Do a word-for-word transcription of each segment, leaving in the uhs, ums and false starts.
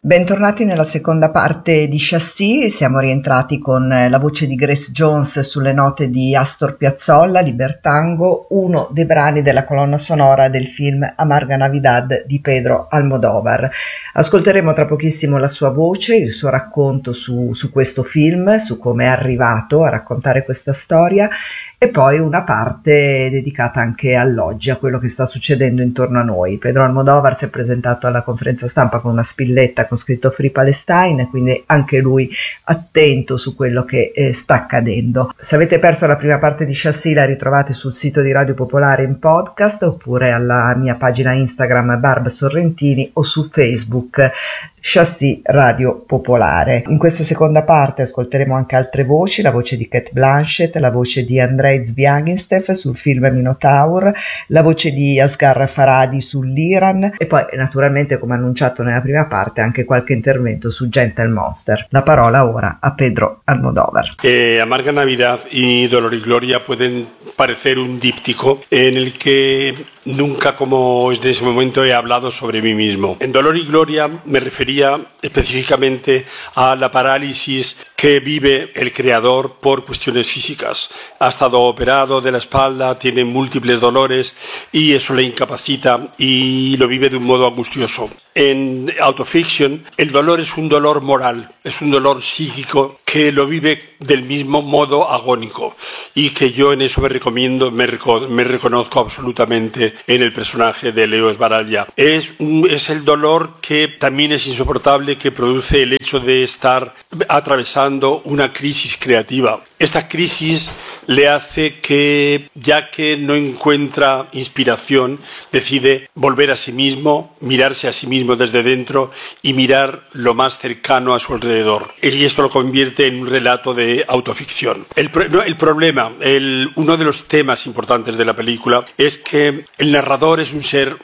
Bentornati nella seconda parte di Chassis, siamo rientrati con la voce di Grace Jones sulle note di Astor Piazzolla, Libertango, uno dei brani della colonna sonora del film Amarga Navidad di Pedro Almodóvar. Ascolteremo tra pochissimo la sua voce, il suo racconto su, su questo film, su come è arrivato a raccontare questa storia, e poi una parte dedicata anche all'oggi, a quello che sta succedendo intorno a noi. Pedro Almodóvar si è presentato alla conferenza stampa con una spilletta con scritto Free Palestine, quindi anche lui attento su quello che eh, sta accadendo. Se avete perso la prima parte di Chassis la ritrovate sul sito di Radio Popolare in podcast, oppure alla mia pagina Instagram Barb Sorrentini o su Facebook Chassis Radio Popolare. In questa seconda parte ascolteremo anche altre voci, la voce di Cate Blanchett, la voce di Andrei Zvyagintsev sul film Minotaur, la voce di Asghar Farhadi sull'Iran e poi naturalmente, come annunciato nella prima parte, anche qualche intervento su Gentle Monster. La parola ora a Pedro Almodóvar. Eh, Amarga Navidad y Dolor y Gloria pueden parecer un díptico en el que nunca, como en ese momento, he hablado sobre mí mismo. En Dolor y Gloria me refería específicamente a la parálisis que vive el creador por cuestiones físicas. Ha estado operado de la espalda, tiene múltiples dolores y eso le incapacita y lo vive de un modo angustioso. En Autofiction, el dolor es un dolor moral, es un dolor psíquico que lo vive del mismo modo agónico y que yo en eso me recomiendo, me, reco- me reconozco absolutamente en el personaje de Leo Sbaraglia. Es, un, es el dolor que también es insoportable, que produce el hecho de estar atravesando una crisis creativa. Esta crisis le hace que, ya que no encuentra inspiración, decide volver a sí mismo, mirarse a sí mismo desde dentro y mirar lo más cercano a su alrededor. Y esto lo convierte en un relato de autoficción. El, pro, no, el problema, el, uno de los temas importantes de la película es que el narrador es un ser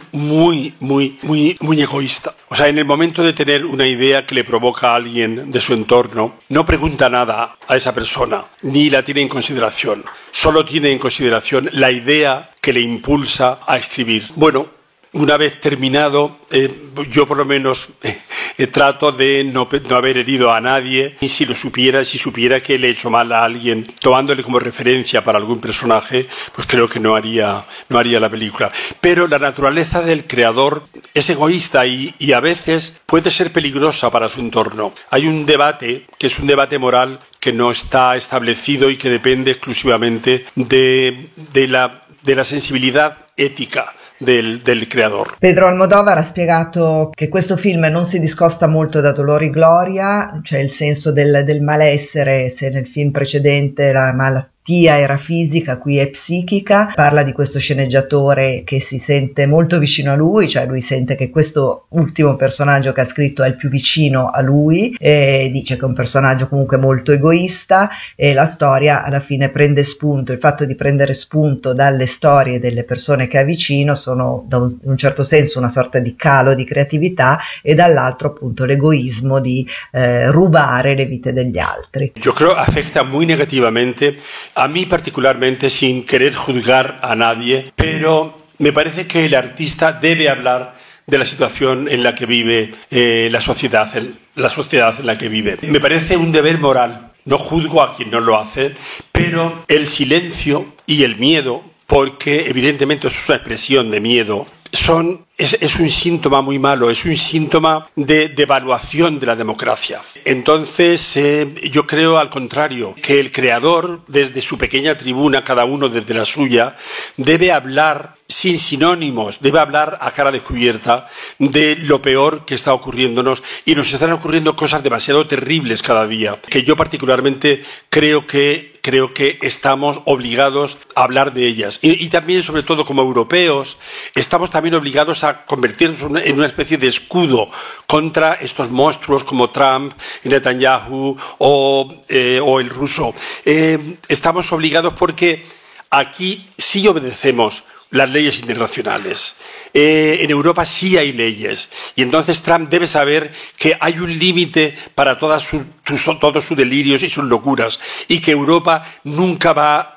muy, muy, muy, muy egoísta. O sea, en el momento de tener una idea que le provoca a alguien de su entorno, no pregunta nada a esa persona, ni la tiene en consideración. Solo tiene en consideración la idea que le impulsa a escribir. Bueno, una vez terminado, eh, yo por lo menos eh, trato de no, no haber herido a nadie, y si lo supiera, si supiera que le he hecho mal a alguien, tomándole como referencia para algún personaje, pues creo que no haría, no haría la película. Pero la naturaleza del creador es egoísta y, y a veces puede ser peligrosa para su entorno. Hay un debate, que es un debate moral, que no está establecido y que depende exclusivamente de, de, la, de la sensibilidad ética Del, del creador. Pedro Almodóvar ha spiegato che questo film non si discosta molto da Dolor y Gloria, cioè il senso del, del malessere. Se nel film precedente la malattia era fisica, qui è psichica. Parla di questo sceneggiatore che si sente molto vicino a lui, cioè lui sente che questo ultimo personaggio che ha scritto è il più vicino a lui, e dice che è un personaggio comunque molto egoista, e la storia alla fine prende spunto, il fatto di prendere spunto dalle storie delle persone che ha vicino sono da un, in un certo senso una sorta di calo di creatività, e dall'altro appunto l'egoismo di eh, rubare le vite degli altri. Yo creo afecta muy negativamente, a mí particularmente, sin querer juzgar a nadie, pero me parece que el artista debe hablar de la situación en la que vive eh, la sociedad, la sociedad en la que vive. Me parece un deber moral. No juzgo a quien no lo hace, pero el silencio y el miedo, porque evidentemente es una expresión de miedo, son, es, es un síntoma muy malo, es un síntoma de devaluación de la democracia. Entonces, eh, yo creo al contrario, que el creador, desde su pequeña tribuna, cada uno desde la suya, debe hablar sin sinónimos, debe hablar a cara descubierta de lo peor que está ocurriéndonos, y nos están ocurriendo cosas demasiado terribles cada día, que yo particularmente creo que creo que estamos obligados a hablar de ellas. Y, y también, sobre todo como europeos, estamos también obligados a convertirnos en una especie de escudo contra estos monstruos como Trump, Netanyahu o, eh, o el ruso. Eh, estamos obligados porque aquí sí obedecemos las leyes internacionales. Eh, en Europa sí hay leyes, y entonces Trump debe saber que hay un límite para todas sus, sus, todos sus delirios y sus locuras, y que Europa nunca va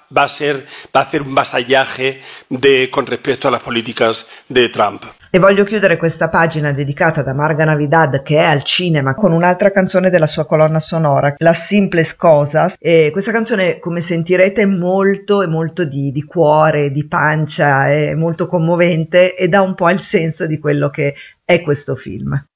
va a ser, va a hacer un vasallaje de, con respecto a las políticas de Trump. E voglio chiudere questa pagina dedicata da Marga Navidad, che è al cinema, con un'altra canzone della sua colonna sonora, Las Simples Cosas. E questa canzone, come sentirete, è molto e molto di, di cuore, di pancia, è molto commovente e dà un po' il senso di quello che è questo film.